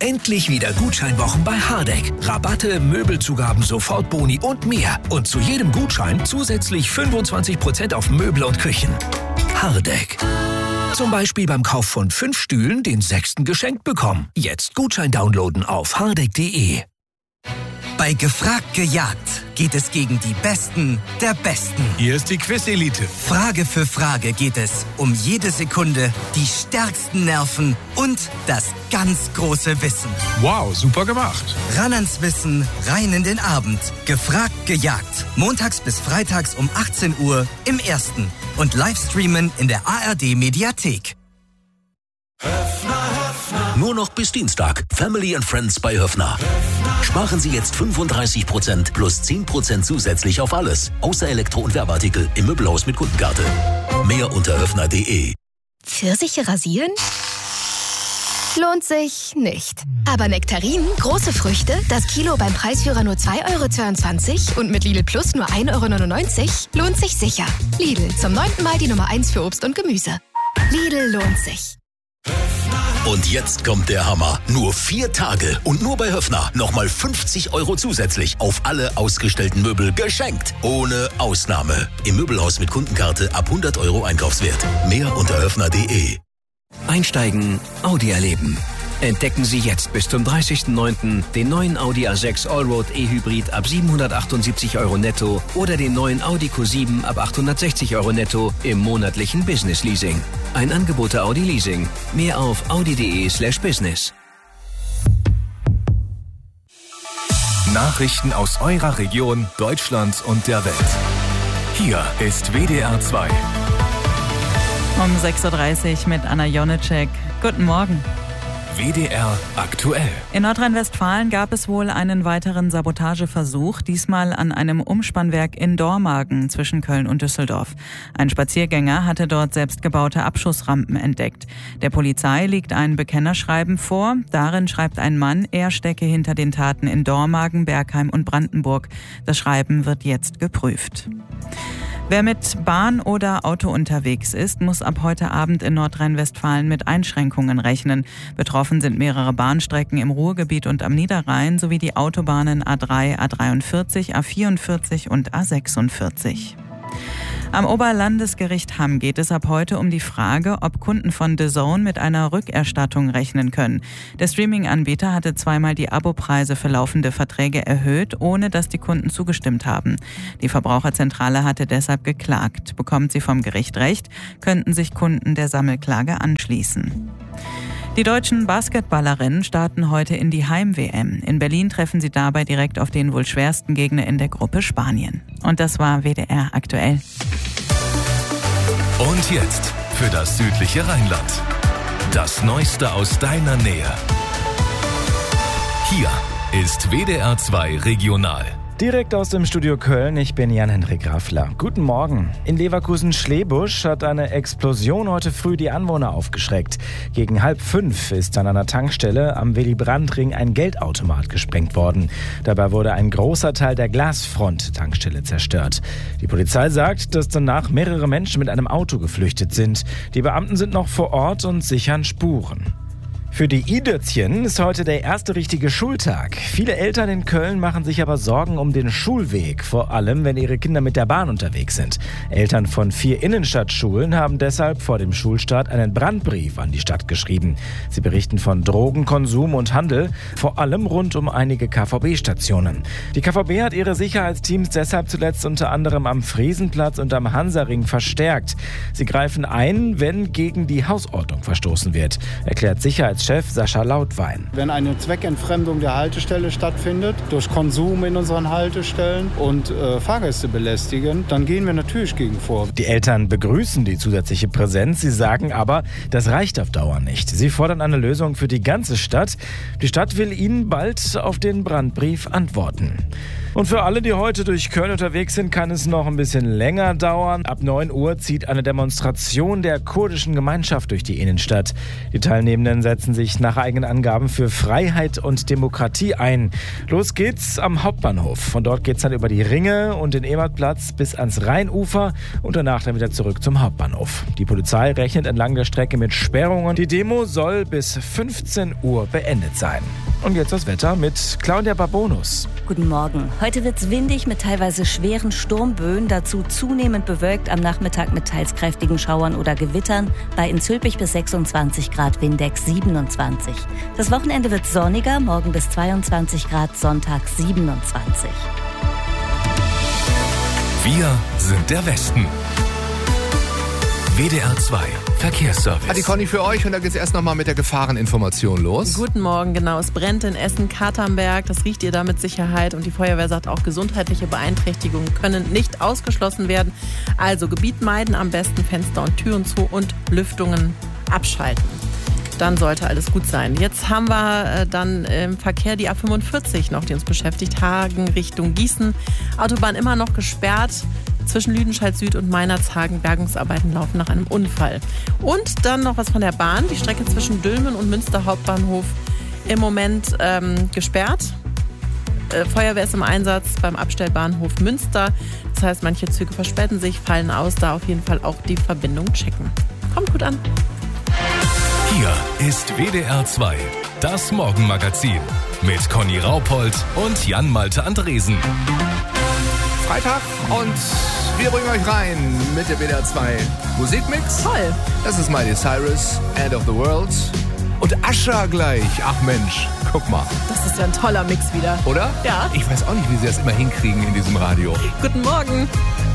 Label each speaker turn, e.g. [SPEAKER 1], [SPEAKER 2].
[SPEAKER 1] Endlich wieder Gutscheinwochen bei Hardegg. Rabatte, Möbelzugaben, Sofortboni und mehr. Und zu jedem Gutschein zusätzlich 25% auf Möbel und Küchen. Hardegg. Zum Beispiel beim Kauf von 5 Stühlen den 6. geschenkt bekommen. Jetzt Gutschein downloaden auf hardegg.de.
[SPEAKER 2] Bei Gefragt gejagt geht es gegen die Besten der Besten.
[SPEAKER 3] Hier ist die Quiz-Elite.
[SPEAKER 2] Frage für Frage geht es um jede Sekunde, die stärksten Nerven und das ganz große Wissen.
[SPEAKER 3] Wow, super gemacht.
[SPEAKER 2] Ran ans Wissen, rein in den Abend. Gefragt gejagt. Montags bis freitags um 18 Uhr im Ersten. Und Livestreamen in der ARD-Mediathek.
[SPEAKER 4] Nur noch bis Dienstag. Family and Friends bei Höffner. Sparen Sie jetzt 35% plus 10% zusätzlich auf alles. Außer Elektro- und Werbeartikel im Möbelhaus mit Kundenkarte. Mehr unter höffner.de.
[SPEAKER 5] Pfirsiche rasieren? Lohnt sich nicht. Aber Nektarinen, große Früchte, das Kilo beim Preisführer nur 2,22 € und mit Lidl Plus nur 1,99 € lohnt sich sicher. Lidl, zum 9. Mal die Nummer 1 für Obst und Gemüse. Lidl lohnt sich.
[SPEAKER 4] Und jetzt kommt der Hammer. Nur 4 Tage und nur bei Höffner nochmal 50 € zusätzlich auf alle ausgestellten Möbel geschenkt. Ohne Ausnahme. Im Möbelhaus mit Kundenkarte ab 100 € Einkaufswert. Mehr unter höffner.de.
[SPEAKER 1] Einsteigen, Audi erleben. Entdecken Sie jetzt bis zum 30.09. den neuen Audi A6 Allroad E-Hybrid ab 778 € netto oder den neuen Audi Q7 ab 860 € netto im monatlichen Business Leasing. Ein Angebot der Audi Leasing. Mehr auf audi.de/business.
[SPEAKER 6] Nachrichten aus eurer Region, Deutschland und der Welt. Hier ist WDR 2.
[SPEAKER 7] Um 6.30 Uhr mit Anna Jonitschek. Guten Morgen.
[SPEAKER 6] WDR aktuell.
[SPEAKER 7] In Nordrhein-Westfalen gab es wohl einen weiteren Sabotageversuch, diesmal an einem Umspannwerk in Dormagen zwischen Köln und Düsseldorf. Ein Spaziergänger hatte dort selbstgebaute Abschussrampen entdeckt. Der Polizei liegt ein Bekennerschreiben vor. Darin schreibt ein Mann, er stecke hinter den Taten in Dormagen, Bergheim und Brandenburg. Das Schreiben wird jetzt geprüft. Wer mit Bahn oder Auto unterwegs ist, muss ab heute Abend in Nordrhein-Westfalen mit Einschränkungen rechnen. Betroffen sind mehrere Bahnstrecken im Ruhrgebiet und am Niederrhein sowie die Autobahnen A3, A43, A44 und A46. Am Oberlandesgericht Hamm geht es ab heute um die Frage, ob Kunden von DAZN mit einer Rückerstattung rechnen können. Der Streaming-Anbieter hatte zweimal die Abopreise für laufende Verträge erhöht, ohne dass die Kunden zugestimmt haben. Die Verbraucherzentrale hatte deshalb geklagt. Bekommt sie vom Gericht Recht, könnten sich Kunden der Sammelklage anschließen. Die deutschen Basketballerinnen starten heute in die Heim-WM. In Berlin treffen sie dabei direkt auf den wohl schwersten Gegner in der Gruppe, Spanien. Und das war WDR aktuell.
[SPEAKER 6] Und jetzt für das südliche Rheinland. Das Neueste aus deiner Nähe. Hier ist WDR 2 Regional.
[SPEAKER 8] Direkt aus dem Studio Köln, ich bin Jan-Henrik Raffler. Guten Morgen. In Leverkusen-Schlebusch hat eine Explosion heute früh die Anwohner aufgeschreckt. Gegen 4:30 ist an einer Tankstelle am Willy-Brandt-Ring ein Geldautomat gesprengt worden. Dabei wurde ein großer Teil der Glasfront der Tankstelle zerstört. Die Polizei sagt, dass danach mehrere Menschen mit einem Auto geflüchtet sind. Die Beamten sind noch vor Ort und sichern Spuren. Für die I-Dötzchen ist heute der erste richtige Schultag. Viele Eltern in Köln machen sich aber Sorgen um den Schulweg, vor allem wenn ihre Kinder mit der Bahn unterwegs sind. Eltern von 4 Innenstadtschulen haben deshalb vor dem Schulstart einen Brandbrief an die Stadt geschrieben. Sie berichten von Drogenkonsum und Handel, vor allem rund um einige KVB-Stationen. Die KVB hat ihre Sicherheitsteams deshalb zuletzt unter anderem am Friesenplatz und am Hansaring verstärkt. Sie greifen ein, wenn gegen die Hausordnung verstoßen wird, erklärt Sicherheitschef Sascha Lautwein.
[SPEAKER 9] Wenn eine Zweckentfremdung der Haltestelle stattfindet, durch Konsum in unseren Haltestellen und Fahrgäste belästigen, dann gehen wir natürlich gegen vor.
[SPEAKER 8] Die Eltern begrüßen die zusätzliche Präsenz. Sie sagen aber, das reicht auf Dauer nicht. Sie fordern eine Lösung für die ganze Stadt. Die Stadt will ihnen bald auf den Brandbrief antworten. Und für alle, die heute durch Köln unterwegs sind, kann es noch ein bisschen länger dauern. Ab 9 Uhr zieht eine Demonstration der kurdischen Gemeinschaft durch die Innenstadt. Die Teilnehmenden setzen setzen sich nach eigenen Angaben für Freiheit und Demokratie ein. Los geht's am Hauptbahnhof. Von dort geht's dann über die Ringe und den Ebertplatz bis ans Rheinufer und danach dann wieder zurück zum Hauptbahnhof. Die Polizei rechnet entlang der Strecke mit Sperrungen. Die Demo soll bis 15 Uhr beendet sein. Und jetzt das Wetter mit Claudia Babonus.
[SPEAKER 10] Guten Morgen. Heute wird's windig mit teilweise schweren Sturmböen, dazu zunehmend bewölkt am Nachmittag mit teils kräftigen Schauern oder Gewittern, bei in Zülpich bis 26 Grad, Windex 27. Das Wochenende wird sonniger, morgen bis 22 Grad, Sonntag 27.
[SPEAKER 6] Wir sind der Westen. WDR 2 Verkehrsservice.
[SPEAKER 11] Hat die Conny für euch und da geht's erst nochmal mit der Gefahreninformation los.
[SPEAKER 12] Guten Morgen, genau. Es brennt in Essen-Katernberg. Das riecht ihr da mit Sicherheit. Und die Feuerwehr sagt auch, gesundheitliche Beeinträchtigungen können nicht ausgeschlossen werden. Also Gebiet meiden, am besten Fenster und Türen zu und Lüftungen abschalten. Dann sollte alles gut sein. Jetzt haben wir dann im Verkehr die A45 noch, die uns beschäftigt. Hagen Richtung Gießen. Autobahn immer noch gesperrt. Zwischen Lüdenscheid Süd und Meinerzhagen. Bergungsarbeiten laufen nach einem Unfall. Und dann noch was von der Bahn. Die Strecke zwischen Dülmen und Münster Hauptbahnhof im Moment gesperrt. Feuerwehr ist im Einsatz beim Abstellbahnhof Münster. Das heißt, manche Züge verspäten sich, fallen aus. Da auf jeden Fall auch die Verbindung checken. Kommt gut an.
[SPEAKER 6] Hier ist WDR 2, das Morgenmagazin mit Conny Raupold und Jan-Malte Andresen.
[SPEAKER 11] Freitag und wir bringen euch rein mit der WDR 2 Musikmix.
[SPEAKER 12] Toll.
[SPEAKER 11] Das ist Miley Cyrus, End of the World. Und Ascher gleich. Ach Mensch, guck mal.
[SPEAKER 12] Das ist ja ein toller Mix wieder.
[SPEAKER 11] Oder?
[SPEAKER 12] Ja.
[SPEAKER 11] Ich weiß auch nicht, wie sie das immer hinkriegen in diesem Radio.
[SPEAKER 12] Guten Morgen.